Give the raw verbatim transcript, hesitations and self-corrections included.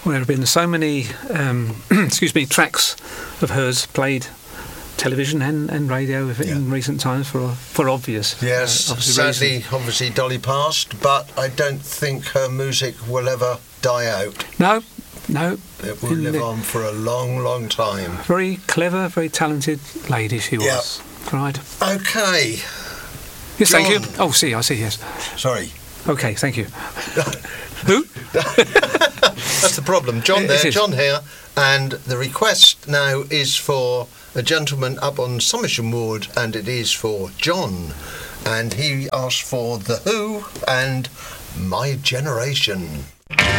Well, there have been so many, um, excuse me, tracks of hers played television and, and radio in yeah. recent times for for obvious yes uh, obvious sadly reasons. Obviously Dolly passed, but I don't think her music will ever die out. No no it will live on for a long long time. Very clever, very talented lady she was. Yep. Right. Okay. Yes, John. thank you. Oh, see, I see, yes. Sorry. Okay, thank you. Who? That's the problem. John there, John here, and the request now is for a gentleman up on Somersham Wood, and it is for John, and he asked for The Who and My Generation.